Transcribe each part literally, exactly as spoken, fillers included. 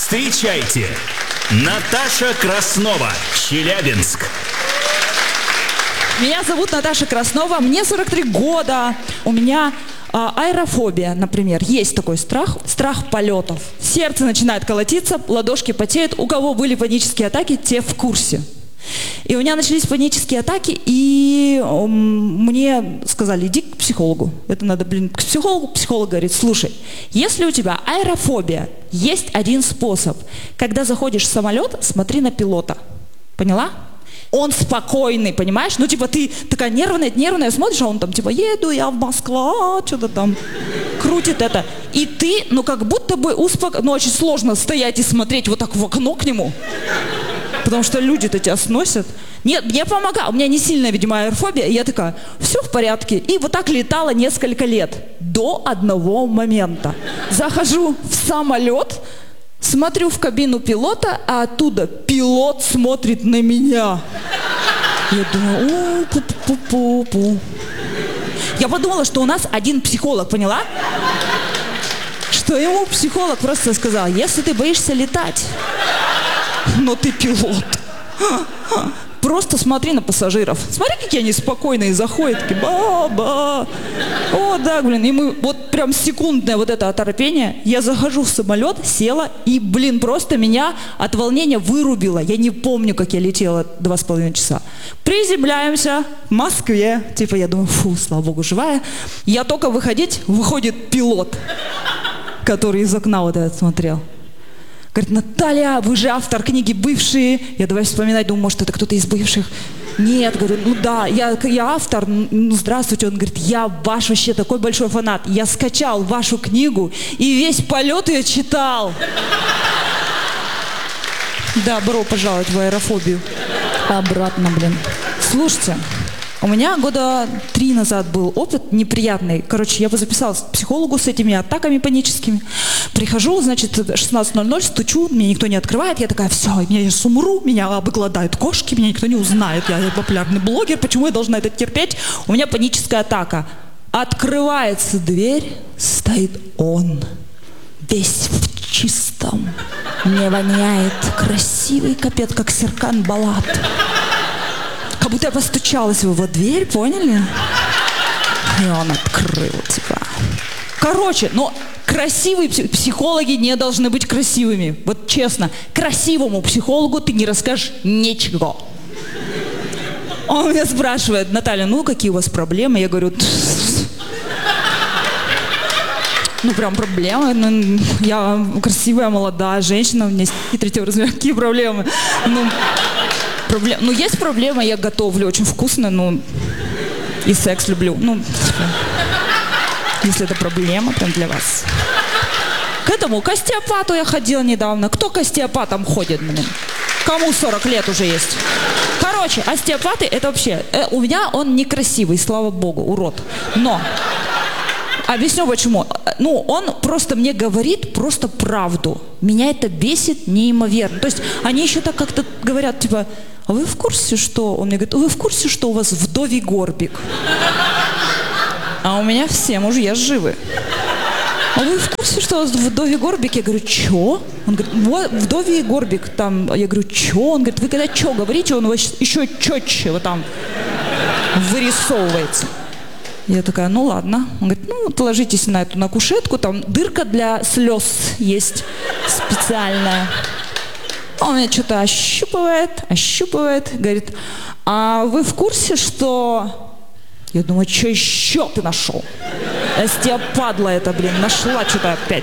Встречайте, Наташа Краснова, Челябинск. Меня зовут Наташа Краснова, мне сорок три года. У меня а, аэрофобия, например. Есть такой страх, страх полетов. Сердце начинает колотиться, ладошки потеют. У кого были панические атаки, те в курсе. И у меня начались панические атаки, и м, мне сказали, иди к психологу. Это надо, блин, к психологу. Психолог говорит, слушай, если у тебя аэрофобия, есть один способ. Когда заходишь в самолет, смотри на пилота. Поняла? Он спокойный, понимаешь? Ну, типа, ты такая нервная, нервная, смотришь, а он там, типа, еду я в Москву, что-то там крутит это. И ты, ну, как будто бы успокоен. Ну, очень сложно стоять и смотреть вот так в окно к нему. Потому что люди-то тебя сносят. Нет, мне помогало. У меня не сильная, видимо, аэрофобия. И я такая, все в порядке. И вот так летала несколько лет. До одного момента. Захожу в самолет, смотрю в кабину пилота, а оттуда пилот смотрит на меня. Я думаю, пу-пу-пу-пу. Я подумала, что у нас один психолог, поняла? Что ему психолог просто сказал, если ты боишься летать, но ты пилот, просто смотри на пассажиров. Смотри, какие они спокойные заходят, такие ба-ба. О, да, блин, и мы вот прям секундное вот это оторопение. Я захожу в самолет, села, и, блин, просто меня от волнения вырубило. Я не помню, как я летела два с половиной часа. Приземляемся в Москве. Типа, я думаю, фу, слава богу, живая. Я только выходить, выходит пилот, который из окна вот этот смотрел. Говорит, Наталья, вы же автор книги «Бывшие». Я давай вспоминать, думаю, может, это кто-то из бывших. Нет, говорю, ну да, я, я автор, ну здравствуйте. Он говорит, я ваш вообще такой большой фанат. Я скачал вашу книгу и весь полет ее читал. Добро пожаловать в аэрофобию. Обратно, блин. Слушайте, у меня года три назад был опыт неприятный. Короче, я записалась к психологу с этими атаками паническими. Прихожу, значит, шестнадцать ноль ноль, стучу, меня никто не открывает. Я такая, все, я сейчас умру, меня обгладают кошки, меня никто не узнает. Я популярный блогер, почему я должна это терпеть? У меня паническая атака. Открывается дверь, стоит он, весь в чистом. Мне воняет, красивый капец, как Серкан Балат. Как будто я постучалась в его дверь, поняли? И он открыл, типа. Короче, но красивые психологи не должны быть красивыми. Вот честно, красивому психологу ты не расскажешь ничего. Он меня спрашивает, Наталья, ну какие у вас проблемы? Я говорю, ну прям проблемы. Ну, я красивая, молодая женщина, у меня с*** третьего размера, какие проблемы? Ну, Проблем... Ну, есть проблема, я готовлю очень вкусно, ну, и секс люблю. Ну, типа, если это проблема прям для вас. К этому, к остеопату я ходила недавно. Кто к остеопатам ходит, блин? Кому сорок лет уже есть? Короче, остеопаты, это вообще... Э, у меня он некрасивый, слава богу, урод. Но... Объясню почему. Ну, он просто мне говорит просто правду. Меня это бесит неимоверно. То есть они еще так как-то говорят, типа, а вы в курсе, что... Он мне говорит, вы в курсе, что у вас вдовий горбик? А у меня все мужья живы. А вы в курсе, что у вас вдовий горбик? Я говорю, чё? Он говорит, вот вдовий горбик там. Я говорю, чё? Он говорит, вы когда чё говорите, он у вас еще четче вот там вырисовывается. Я такая, ну ладно. Он говорит, ну вот ложитесь на эту, на кушетку, там дырка для слез есть специальная. Он меня что-то ощупывает, ощупывает, говорит, а вы в курсе, что... Я думаю, что еще ты нашел? Остеопадла это, блин, нашла что-то опять.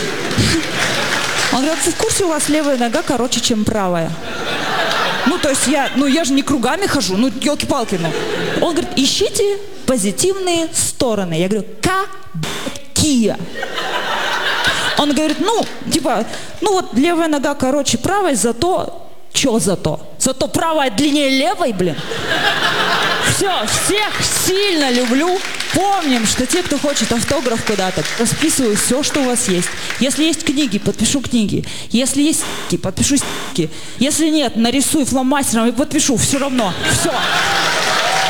Он говорит, вы в курсе, у вас левая нога короче, чем правая? Ну, то есть я, ну я же не кругами хожу, ну, елки-палки, ну. Он говорит, ищите позитивные стороны. Я говорю, какие? Он говорит, ну, типа, ну вот левая нога короче правой, зато... Чё зато? Зато правая длиннее левой, блин. Все, всех сильно люблю. Помним, что те, кто хочет автограф куда-то, расписываю все, что у вас есть. Если есть книги, подпишу книги. Если есть ***ки, подпишу ***ки. Если нет, нарисую фломастером и подпишу. Все равно. Все.